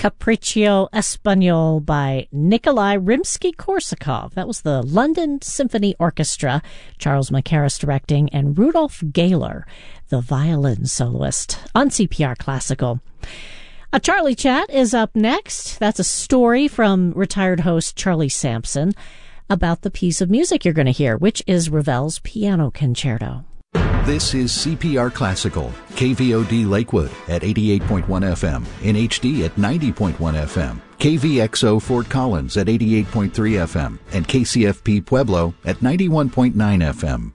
Capriccio Espagnol by Nikolai Rimsky-Korsakov. That was the London Symphony Orchestra, Charles Mackerras directing, and Rudolf Gayler, the violin soloist, on CPR Classical. A Charlie Chat is up next. That's a story from retired host Charlie Sampson about the piece of music you're going to hear, which is Ravel's Piano Concerto. This is CPR Classical, KVOD Lakewood at 88.1 FM, in HD at 90.1 FM, KVXO Fort Collins at 88.3 FM, and KCFP Pueblo at 91.9 FM.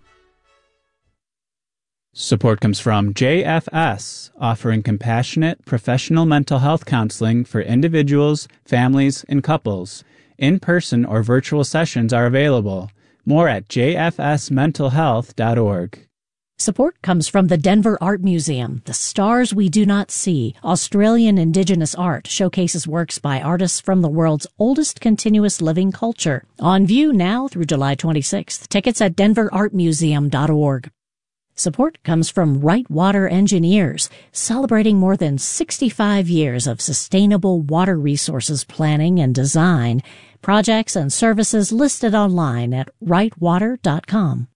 Support comes from JFS, offering compassionate, professional mental health counseling for individuals, families, and couples. In-person or virtual sessions are available. More at jfsmentalhealth.org. Support comes from the Denver Art Museum. The Stars We Do Not See, Australian Indigenous art, showcases works by artists from the world's oldest continuous living culture. On view now through July 26th. Tickets at denverartmuseum.org. Support comes from Right Water Engineers, celebrating more than 65 years of sustainable water resources planning and design. Projects and services listed online at rightwater.com.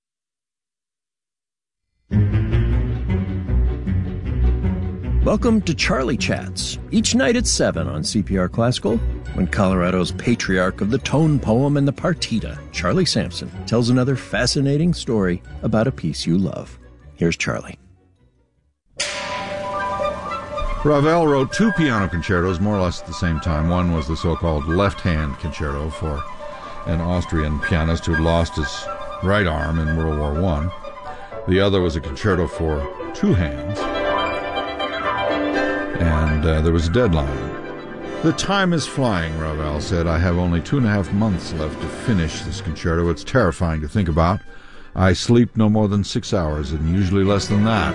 Welcome to Charlie Chats, each night at 7 on CPR Classical, when Colorado's patriarch of the tone poem and the partita, Charlie Sampson, tells another fascinating story about a piece you love. Here's Charlie. Ravel wrote two piano concertos more or less at the same time. One was the so-called left-hand concerto for an Austrian pianist who had lost his right arm in World War I. The other was a concerto for two hands, and there was a deadline. The time is flying, Ravel said. I have only 2.5 months left to finish this concerto. It's terrifying to think about. I sleep no more than 6 hours, and usually less than that.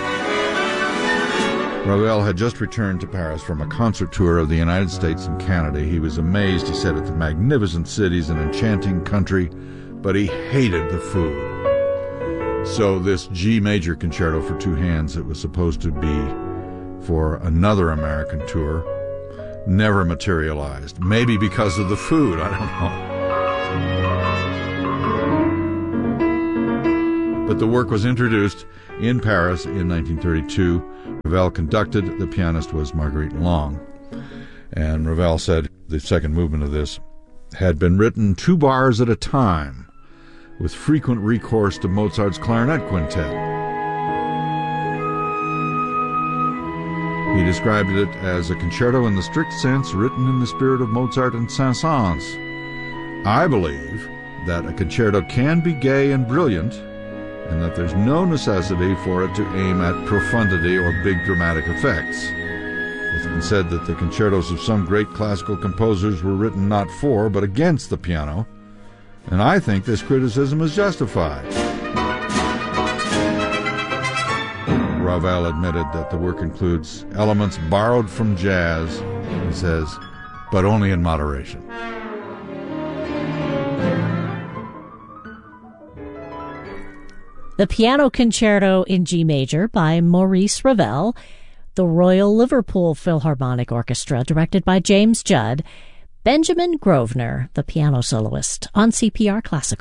Ravel had just returned to Paris from a concert tour of the United States and Canada. He was amazed, he said, at the magnificent cities and enchanting country, but he hated the food. So this G major concerto for two hands that was supposed to be for another American tour never materialized. Maybe because of the food, I don't know. But the work was introduced in Paris in 1932. Ravel conducted. The pianist was Marguerite Long. And Ravel said the second movement of this had been written 2 bars at a time, with frequent recourse to Mozart's clarinet quintet. He described it as a concerto in the strict sense, written in the spirit of Mozart and Saint-Saëns. I believe that a concerto can be gay and brilliant, and that there's no necessity for it to aim at profundity or big dramatic effects. It's been said that the concertos of some great classical composers were written not for, but against the piano, and I think this criticism is justified. Ravel admitted that the work includes elements borrowed from jazz, he says, but only in moderation. The Piano Concerto in G Major by Maurice Ravel, the Royal Liverpool Philharmonic Orchestra, directed by James Judd, Benjamin Grosvenor, the piano soloist, on CPR Classical.